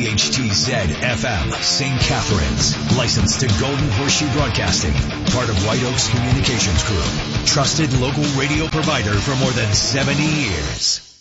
WHTZ-FM, St. Catharines. Licensed to Golden Horseshoe Broadcasting. Part of White Oaks Communications Group. Trusted local radio provider for more than 70 years.